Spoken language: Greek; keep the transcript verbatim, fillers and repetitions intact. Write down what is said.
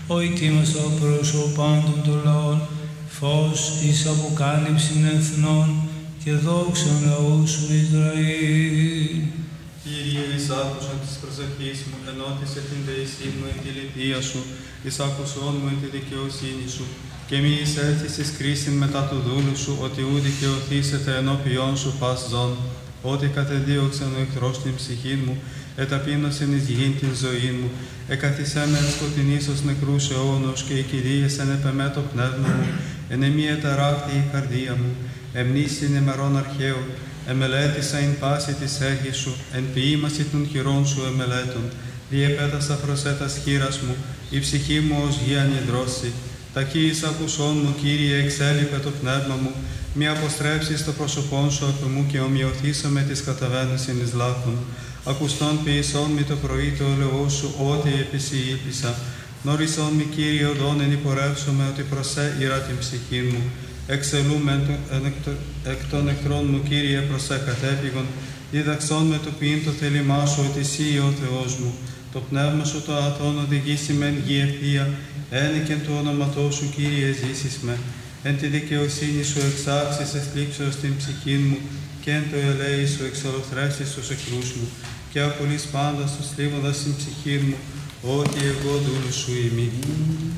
ο ετοίμαστο προσωπάντων των λαών, φως εις αποκάλυψην εθνών και δόξαν λαού σου Ισραήλ. Κύριε, εις άκουσαν της προσευχής μου, ενώτισε την δεησή μου εν τη λυπία σου, εις άκουσόν μου εν τη δικαιοσύνη σου, και μη εισέλθεις εις κρίσιν μετά του δούλου σου, ότι ου δικαιωθήσετε ενώπιόν σου πας ζών, ότι κατεδίωξαν ο εχθρός την ψυχήν μου, εταπείνωσεν εις γήν την ζωήν μου, εκαθισέμεν σκοτεινής ως νεκρούς αιώνος, και η κυρίεσεν επεμέ το πνεύμα μου, εν εμή εταράχθη η καρδία μου, εμνήσιν ημερών αρχαίων, εμελέτησα εν πάση της έγης σου, εν ποίημαση των χειρών σου εμελέτων, διεπέτασα προσέτας χείρας μου, η ψυχή μου ως γη ανιδρώση. Ταχύης ακουσών μου, Κύριε, εξέλιπε το πνεύμα μου, μη αποστρέψεις το πρόσωπόν σου από μου και ομοιωθήσω με τις καταβαίνουσιν εις λάθων. Ακουστών ποιησών μη το πρωί το ελαιό σου, ό,τι επισή ήλπισα. Γνώρισόν μη, Κύριε, οδόν εν υπορεύσομαι, ότι προσέ ηρα την ψυχή μου. Εξελούμε εκ των εχθρών μου, Κύριε, προσέ κατέπηγον. Διδαξών με το ποιήν το θέλημά σου, ότι εσύ ο Θεός μου. Το πνεύμα σου το αθών οδηγήσει μεν γη ευθεία, ένικεν του όνοματό σου, Κύριε, ζήσεις με. Εν τη δικαιοσύνη σου εξάξεις εσλήψεως την ψυχήν μου, και εν το ελέη σου εξολοθρεύσεις τους εχθρούς μου, και απολύς πάντα στους θλίβοντας την ψυχήν μου, ότι εγώ δούλου σου ημί.